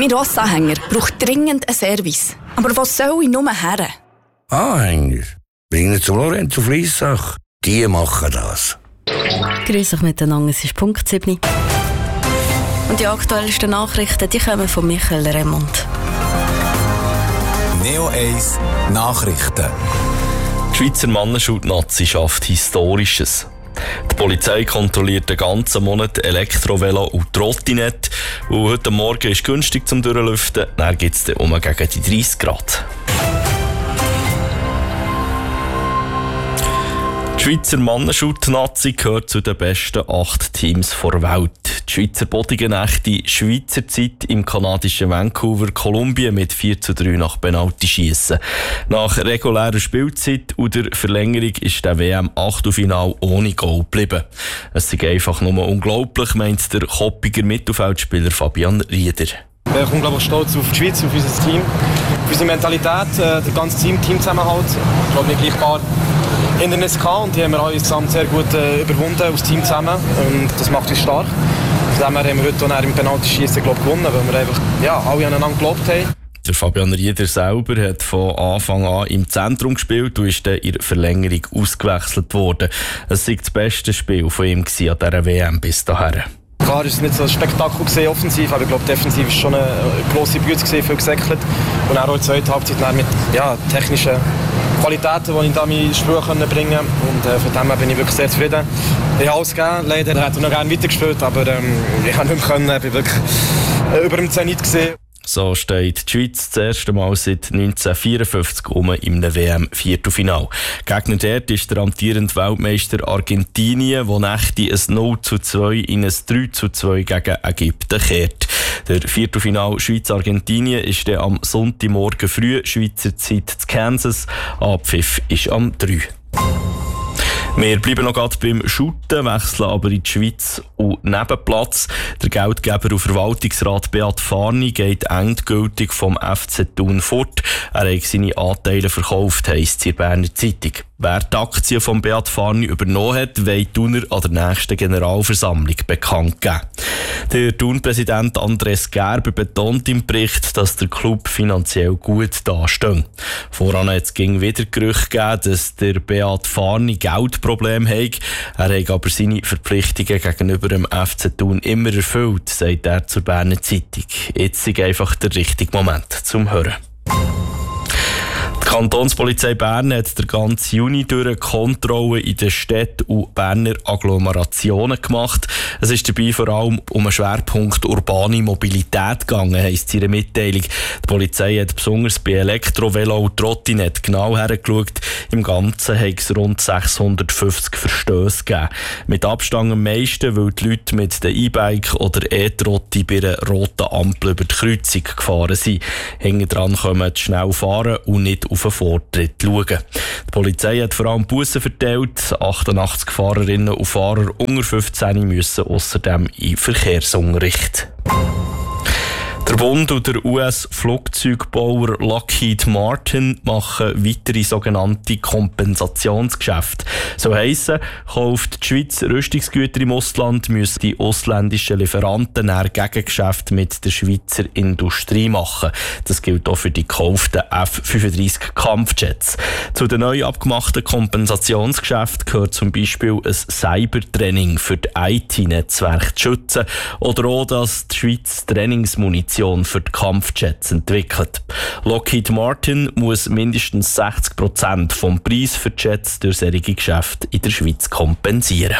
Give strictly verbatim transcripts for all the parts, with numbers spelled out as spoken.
Mein Rossanhänger braucht dringend einen Service. Aber was soll ich nur her? Anhänger? Bringen zum Lorenzo Fliessach. Die machen das. Grüß euch miteinander, es ist Punkt sieben. Und die aktuellsten Nachrichten, die kommen von Michael Remond. Neo eins Nachrichten. Die Schweizer Mannenschuld-Nazi schafft Historisches. Die Polizei kontrolliert den ganzen Monat Elektrovelo und Trottinett. Und heute Morgen ist günstig zum Durchlüften. Dann gibt es um gegen die dreißig Grad. Die Schweizer Mannenschuld-Nazi gehört zu den besten acht Teams der Welt. Die Schweizer Bodigennächte Schweizer Zeit im kanadischen Vancouver, Kolumbien mit vier zu drei nach Penalty-Schiessen. Nach regulärer Spielzeit und der Verlängerung ist der W M-Achtelfinale ohne Goal geblieben. Es ist einfach nur unglaublich, meint der koppiger Mittelfeldspieler Fabian Rieder. Ich bin unglaublich stolz auf die Schweiz, auf unser Team, auf unsere Mentalität, der ganze Team, Teamzusammenhalt. Ich glaube, nicht gleich ein paar Hindernisse gehabt und die haben wir alle zusammen sehr gut äh, überwunden, als Team zusammen. Und das macht uns stark. Von dem her haben wir heute auch im Penalty-Schiessen gewonnen, weil wir einfach ja, alle aneinander geglaubt haben. Der Fabian Rieder selber hat von Anfang an im Zentrum gespielt und ist dann in der Verlängerung ausgewechselt worden. Es war das beste Spiel von ihm an dieser W M bis dahin. Klar, es war nicht so ein Spektakel gewesen, offensiv, aber ich glaube, defensiv war schon eine grosse Bühne, viel gesäckelt. Und auch in der zweiten Halbzeit mit ja, technischen Qualitäten, die ich da mein Spiel bringen konnte. Und äh, von dem her bin ich wirklich sehr zufrieden. Ich habe alles gegeben. Leider hätte ich noch gerne weitergespielt, aber ähm, ich konnte nicht mehr können. Ich war wirklich äh, über dem Zenit gesehen. So steht die Schweiz das erste Mal seit neunzehnhundertvierundfünfzig um im W M-Viertelfinale. Gegner dort ist der amtierende Weltmeister Argentinien, wo Nächte ein null zu zwei in ein drei zu zwei gegen Ägypten kehrt. Der Viertelfinale Schweiz-Argentinien ist dann am Sonntagmorgen früh Schweizer Zeit zu Kansas. Abpfiff ist am drei. Wir bleiben noch gerade beim Shooten, wechseln aber in die Schweiz und Nebenplatz. Der Geldgeber und Verwaltungsrat Beat Farni geht endgültig vom F C Thun fort. Er hat seine Anteile verkauft, heisst es in der Berner Zeitung. Wer die Aktien von Beat Farni übernommen hat, will Thuner an der nächsten Generalversammlung bekannt geben. Der Thun-Präsident Andres Gerber betont im Bericht, dass der Club finanziell gut dasteht. Voran hat es wieder Gerüchte gegeben, dass der Beat Farni Geldprobleme hat. Er hat aber seine Verpflichtungen gegenüber dem F C Thun immer erfüllt, sagt er zur Berner Zeitung. Jetzt ist einfach der richtige Moment zum Hören. Die Kantonspolizei Bern hat den ganzen Juni durch Kontrollen in den Städten und Berner Agglomerationen gemacht. Es ist dabei vor allem um einen Schwerpunkt urbane Mobilität gegangen, heisst es in ihrer Mitteilung. Die Polizei hat besonders bei Elektrovelo und Trottinett genau hergeschaut. Im Ganzen hat es rund sechshundertfünfzig Verstöße gegeben. Mit Abstand am meisten, weil die Leute mit den E-Bike oder E-Trotti bei einer roten Ampel über die Kreuzung gefahren sind. Hinten dran kommen die schnell fahren und nicht auf den Vortritt schauen. Die Polizei hat vor allem Bussen verteilt. achtundachtzig Fahrerinnen und Fahrer unter fünfzehn müssen außerdem in Verkehrsunterricht. Der Bund und der U S-Flugzeugbauer Lockheed Martin machen weitere sogenannte Kompensationsgeschäfte. So heissen, kauft die Schweiz Rüstungsgüter im Ausland, müssen die ausländischen Lieferanten ein Gegengeschäft mit der Schweizer Industrie machen. Das gilt auch für die gekauften F fünfunddreißig Kampfjets. Zu den neu abgemachten Kompensationsgeschäften gehört zum Beispiel ein Cybertraining für die I T-Netzwerke zu schützen oder auch, dass die Schweiz Trainingsmunition für die Kampfjets entwickelt. Lockheed Martin muss mindestens sechzig Prozent vom Preis für die Jets durch solche Geschäfte in der Schweiz kompensieren.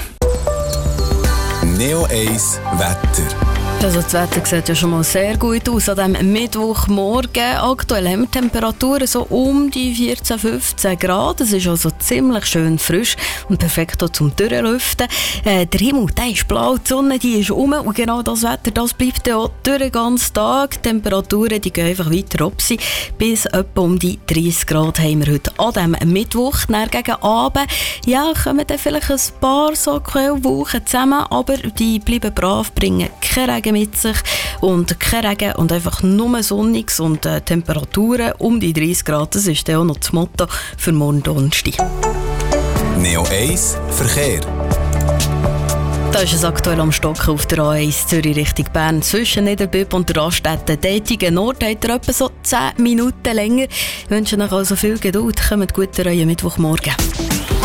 Neo eins Wetter. Also das Wetter sieht ja schon mal sehr gut aus an diesem Mittwochmorgen. Aktuell haben wir Temperaturen so um die vierzehn, fünfzehn Grad. Es ist also ziemlich schön frisch und perfekt auch zum Durchlüften. Äh, der Himmel, der ist blau, die Sonne die ist rum und genau das Wetter, das bleibt ja auch durch den ganzen Tag. Die Temperaturen die gehen einfach weiter runter. Bis etwa um die dreißig Grad haben wir heute an diesem Mittwoch. Dann gegen Abend ja, kommen dann vielleicht ein paar so Quellwolken zusammen, aber die bleiben brav, bringen keine Regen mit sich und kein Regen und einfach nur Sonniges und äh, Temperaturen um die dreißig Grad. Das ist dann auch noch das Motto für morgen Donnerstag. Neo eins Verkehr. Da ist es aktuell am Stocken auf der A eins Zürich Richtung Bern. Zwischen Niederbüb und Raststätten Deitigen Nord hat er etwa so zehn Minuten länger. Ich wünsche euch also viel Geduld. Kommt gut rein Mittwochmorgen.